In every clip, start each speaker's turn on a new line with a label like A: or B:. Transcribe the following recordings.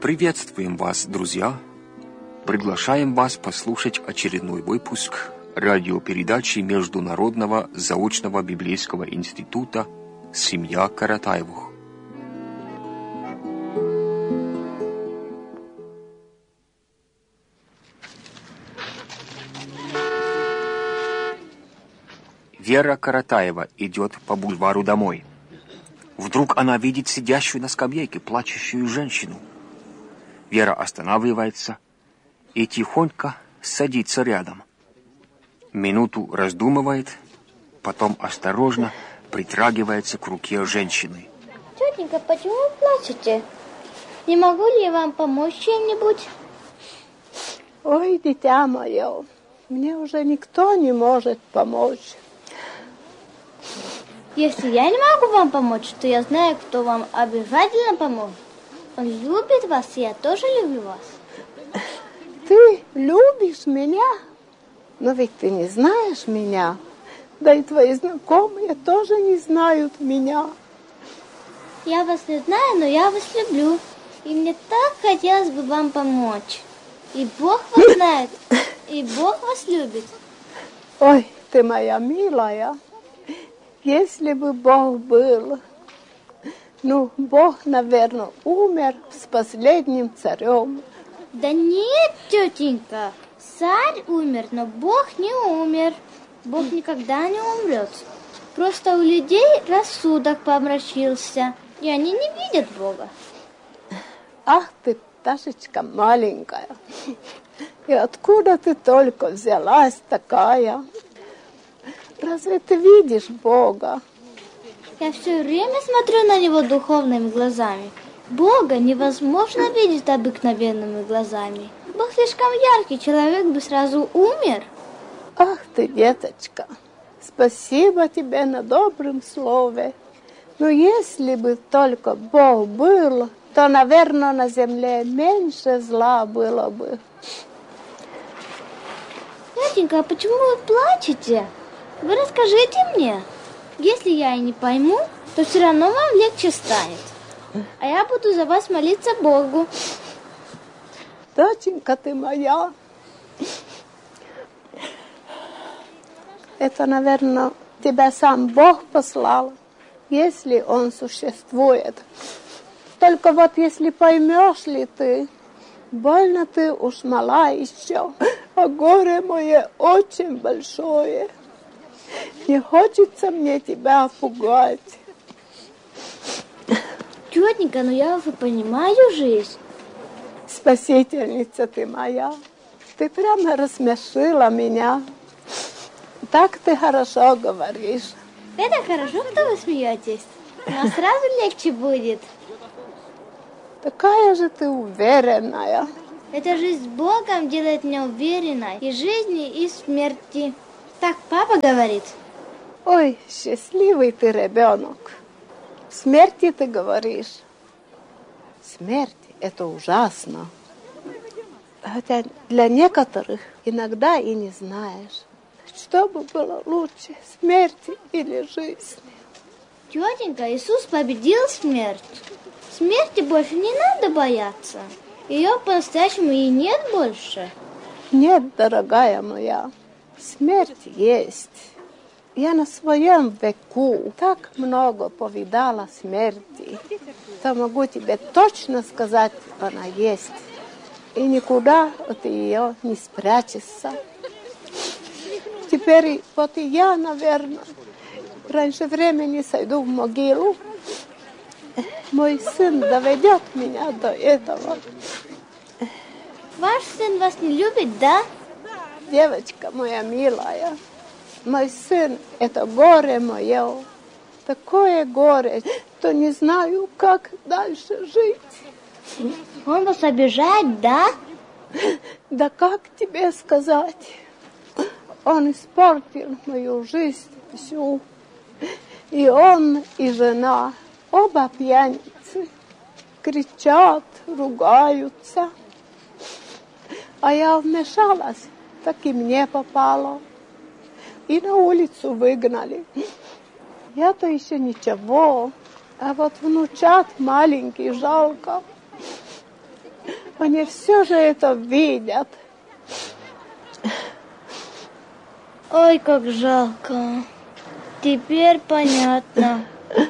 A: Приветствуем вас, друзья! Приглашаем вас послушать очередной выпуск радиопередачи Международного заочного библейского института «Семья Каратаевых». Вера Каратаева идет по бульвару домой. Вдруг она видит сидящую на скамейке плачущую женщину. Вера останавливается и тихонько садится рядом. Минуту раздумывает, потом осторожно притрагивается к руке женщины.
B: Тетенька, почему вы плачете? Не могу ли я вам помочь чем-нибудь?
C: Ой, дитя мое, мне уже никто не может помочь.
B: Если я не могу вам помочь, то я знаю, кто вам обязательно поможет. Он любит вас, и я тоже люблю вас.
C: Ты любишь меня? Но ведь ты не знаешь меня. Да и твои знакомые тоже не знают меня.
B: Я вас не знаю, но я вас люблю. И мне так хотелось бы вам помочь. И Бог вас знает, и Бог вас любит.
C: Ой, ты моя милая. Если бы Бог был... Ну, Бог, наверное, умер с последним царем.
B: Да нет, тетенька, царь умер, но Бог не умер. Бог никогда не умрет. Просто у людей рассудок помрачился, и они не видят Бога.
C: Ах ты, пташечка маленькая, и откуда ты только взялась такая? Разве ты видишь Бога?
B: Я все время смотрю на него духовными глазами. Бога невозможно видеть обыкновенными глазами. Бог слишком яркий, человек бы сразу умер.
C: Ах ты, деточка, спасибо тебе на добром слове. Но если бы только Бог был, то, наверное, на земле меньше зла было бы.
B: Тетенька, а почему вы плачете? Вы расскажите мне. Если я и не пойму, то все равно вам легче станет. А я буду за вас молиться Богу.
C: Доченька ты моя, это, наверное, тебя сам Бог послал, если Он существует. Только вот если поймешь ли ты, больно ты уж мала еще, а горе мое очень большое. Не хочется мне тебя пугать.
B: Тетенька, но я уже понимаю жизнь.
C: Спасительница ты моя, ты прямо рассмешила меня. Так ты хорошо говоришь.
B: Это хорошо, что вы смеетесь. Но сразу легче будет.
C: Такая же ты уверенная.
B: Эта жизнь с Богом делает меня уверенной и жизни, и смерти. Так папа говорит.
C: Ой, счастливый ты ребенок. Смерти ты говоришь. Смерть – это ужасно. Хотя для некоторых иногда и не знаешь, что бы было лучше, смерть или жизнь.
B: Тетенька, Иисус победил смерть. Смерти больше не надо бояться. Ее по-настоящему и нет больше.
C: Нет, дорогая моя, смерть есть. Я на своем веку так много повидала смерти, что могу тебе точно сказать, она есть. И никуда от ее не спрячешься. Теперь вот и я, наверное, раньше времени сойду в могилу. Мой сын доведет меня до этого.
B: Ваш сын вас не любит, да?
C: Девочка моя милая, мой сын – это горе мое. Такое горе, что не знаю, как дальше жить.
B: Он вас обижает, да?
C: Да как тебе сказать? Он испортил мою жизнь всю. И он, и жена, оба пьяницы, кричат, ругаются. А я вмешалась, так и мне попало. И на улицу выгнали. Я-то еще ничего, а вот внучат маленький жалко. Они все же это видят.
B: Ой, как жалко. Теперь понятно.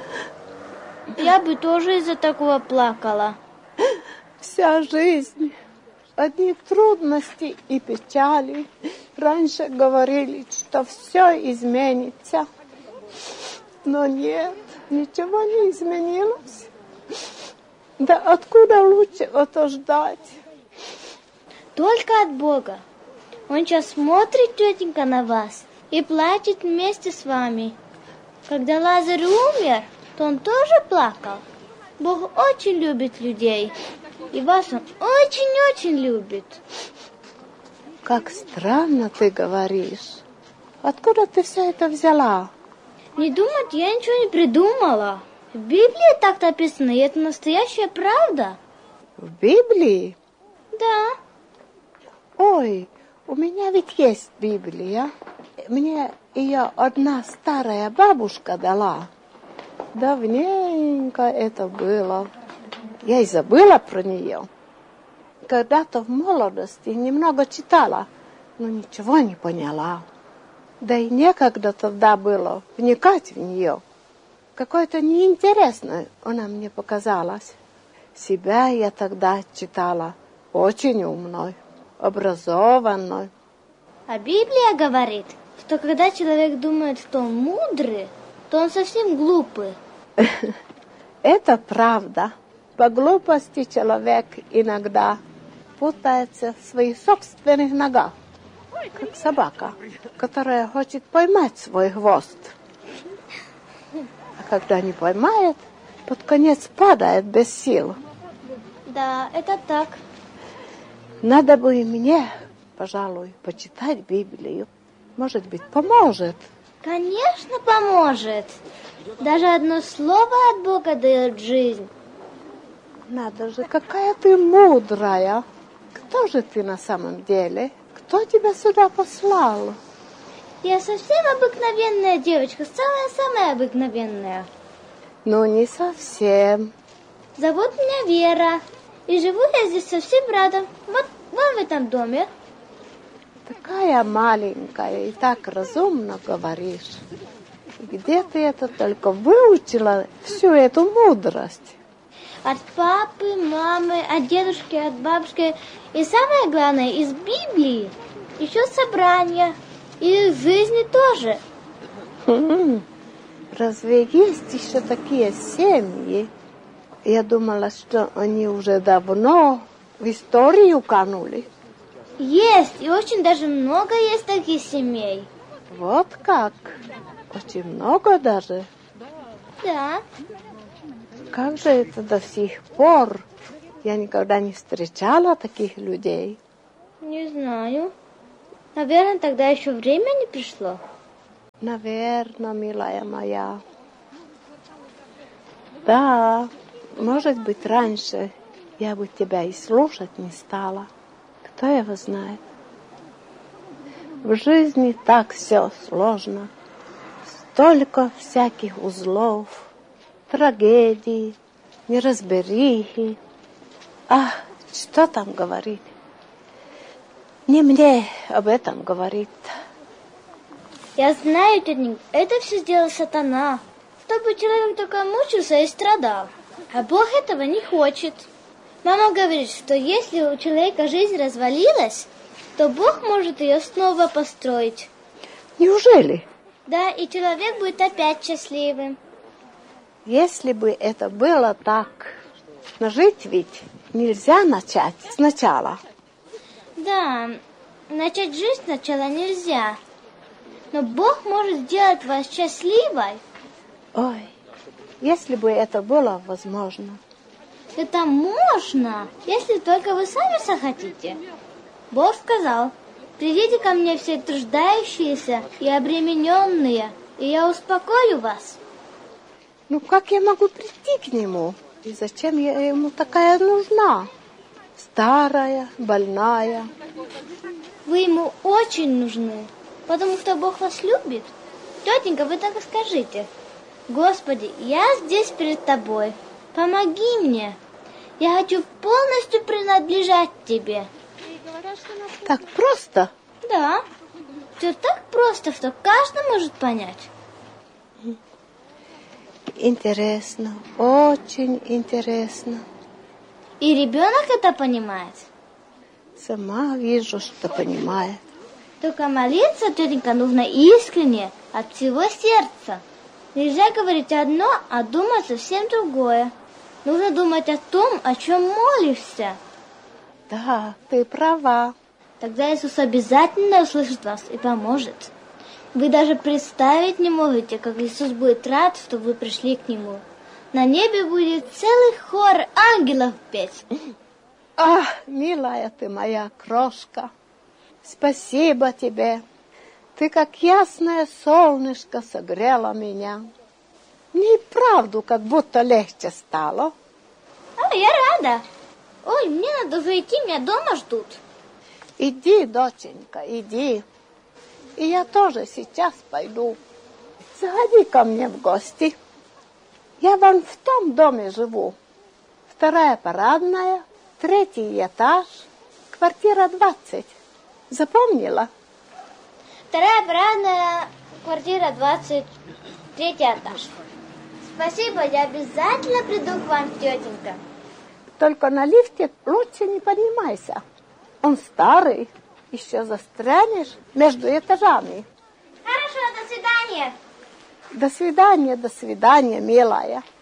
B: Я бы тоже из-за такого плакала.
C: Вся жизнь, одни трудности и печали. Раньше говорили, что все изменится. Но нет, ничего не изменилось. Да откуда лучше это ждать?
B: Только от Бога. Он сейчас смотрит, тетенька, на вас и плачет вместе с вами. Когда Лазарь умер, то он тоже плакал. Бог очень любит людей. И вас он очень-очень любит.
C: Как странно ты говоришь. Откуда ты все это взяла?
B: Не думать, я ничего не придумала. В Библии так написано, и это настоящая правда.
C: В Библии?
B: Да.
C: Ой, у меня ведь есть Библия. Мне ее одна старая бабушка дала. Давненько это было. Я и забыла про нее. Когда-то в молодости немного читала, но ничего не поняла. Да и некогда тогда было вникать в нее. Какой-то неинтересной она мне показалась. Себя я тогда читала очень умной, образованной.
B: А Библия говорит, что когда человек думает, что он мудрый, то он совсем глупый.
C: Это правда. По глупости человек иногда путается в своих собственных ногах, как собака, которая хочет поймать свой хвост. А когда не поймает, под конец падает без сил.
B: Да, это так.
C: Надо бы и мне, пожалуй, почитать Библию. Может быть, поможет.
B: Конечно, поможет. Даже одно слово от Бога дает жизнь.
C: Надо же, какая ты мудрая. Кто же ты на самом деле? Кто тебя сюда послал?
B: Я совсем обыкновенная девочка, самая-самая обыкновенная.
C: Ну, не совсем.
B: Зовут меня Вера, и живу я здесь совсем рядом, вот в этом доме.
C: Такая маленькая и так разумно говоришь. Где ты это только выучила всю эту мудрость?
B: От папы, мамы, от дедушки, от бабушки. И самое главное, из Библии. Еще собрания. И из жизни тоже.
C: Разве есть еще такие семьи? Я думала, что они уже давно в историю канули.
B: Есть, и очень даже много есть таких семей.
C: Вот как? Очень много даже.
B: Да.
C: Как же это до сих пор? Я никогда не встречала таких людей.
B: Не знаю. Наверное, тогда еще время не пришло.
C: Наверное, милая моя. Да, может быть, раньше я бы тебя и слушать не стала. Кто его знает? В жизни так все сложно. Столько всяких узлов, трагедий, неразберихи. Ах, что там говорить? Не мне об этом говорить.
B: Я знаю, тетенька, это все сделал сатана, чтобы человек только мучился и страдал. А Бог этого не хочет. Мама говорит, что если у человека жизнь развалилась, то Бог может ее снова построить.
C: Неужели?
B: Да, и человек будет опять счастливым.
C: Если бы это было так, но жить ведь нельзя начать сначала.
B: Да, начать жизнь сначала нельзя. Но Бог может сделать вас счастливой.
C: Ой, если бы это было возможно.
B: Это можно, если только вы сами захотите. Бог сказал: придите ко мне все труждающиеся и обремененные, и я успокою вас.
C: Ну как я могу прийти к нему? И зачем я ему такая нужна? Старая, больная.
B: Вы ему очень нужны, потому что Бог вас любит. Тетенька, вы так и скажите: Господи, я здесь перед тобой, помоги мне. Я хочу полностью принадлежать тебе.
C: Так просто?
B: Да. Все так просто, что каждый может понять.
C: Интересно, очень интересно.
B: И ребенок это понимает.
C: Сама вижу, что понимает.
B: Только молиться, тетенька, нужно искренне, от всего сердца. Нельзя говорить одно, а думать совсем другое. Нужно думать о том, о чем молишься.
C: Да, ты права.
B: Тогда Иисус обязательно услышит вас и поможет. Вы даже представить не можете, как Иисус будет рад, что вы пришли к Нему. На небе будет целый хор ангелов петь.
C: Ах, милая ты моя крошка, спасибо тебе. Ты, как ясное солнышко, согрела меня. Мне и правду как будто легче стало.
B: Я рада. Ой, мне надо уже идти, меня дома ждут.
C: Иди, доченька, иди. И я тоже сейчас пойду. Заходи ко мне в гости. Я вон в том доме живу. 2-я парадная, 3-й этаж, квартира 20. Запомнила?
B: 2-я парадная, квартира 20, 3-й этаж. Спасибо, я обязательно приду к вам, тетенька.
C: Только на лифте лучше не поднимайся. Он старый, еще застрянешь между этажами.
B: Хорошо, до свидания.
C: До свидания, милая.